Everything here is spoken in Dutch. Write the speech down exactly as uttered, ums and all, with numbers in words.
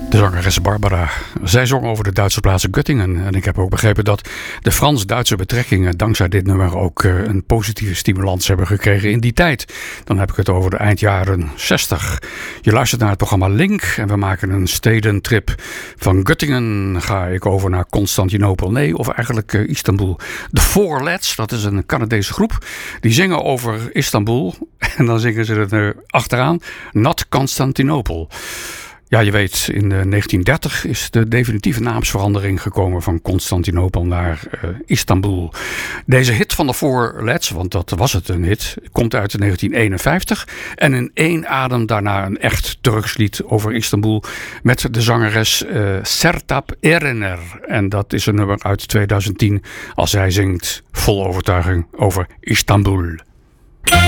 De zangeres Barbara. Zij zong over de Duitse plaats Göttingen. En ik heb ook begrepen dat de Frans-Duitse betrekkingen dankzij dit nummer ook uh, een positieve stimulans hebben gekregen in die tijd. Dan heb ik het over de eindjaren zestig. Je luistert naar het programma Link en we maken een stedentrip. Van Göttingen ga ik over naar Constantinopel. Nee, of eigenlijk uh, Istanbul. De Four Lads, dat is een Canadese groep. Die zingen over Istanbul. En dan zingen ze er uh, achteraan. Not Constantinople. Ja, je weet, in negentien dertig is de definitieve naamsverandering gekomen van Constantinopel naar uh, Istanbul. Deze hit van de Four Lads, want dat was het een hit, komt uit negentien eenenvijftig. En in één adem daarna een echt Turks lied over Istanbul met de zangeres uh, Sertab Erener. En dat is een nummer uit tweeduizend tien als zij zingt vol overtuiging over Istanbul.